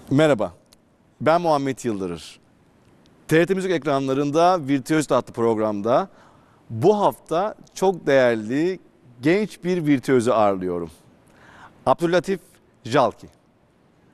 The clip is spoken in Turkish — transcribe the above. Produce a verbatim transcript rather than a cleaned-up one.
Merhaba, ben Muhammed Yıldırır. T R T Müzik ekranlarında Virtüöz adlı programda bu hafta çok değerli genç bir virtüözü ağırlıyorum. Abdüllatif Jalki.